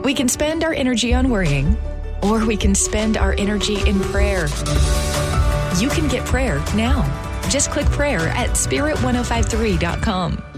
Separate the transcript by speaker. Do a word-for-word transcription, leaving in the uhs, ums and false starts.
Speaker 1: We can spend our energy on worrying, or we can spend our energy in prayer. You can get prayer now. Just click prayer at spirit ten fifty-three dot com.